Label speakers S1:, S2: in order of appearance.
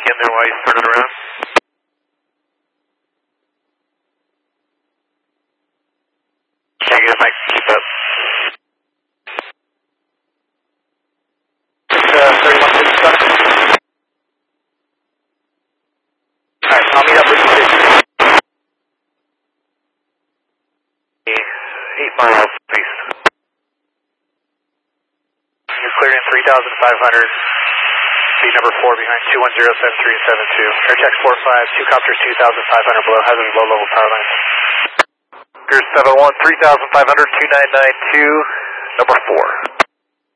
S1: in there while you turn it around. Negative, Mike, keep up. 3157. Alright, I'll meet up with you. 8 miles, please. You're cleared in 3,500. Speed number 4 behind 2107372. Aircheck 45, 2 copters 2,500 below, hazard low level power line. Pier 71, 3,500, 2992, number 4.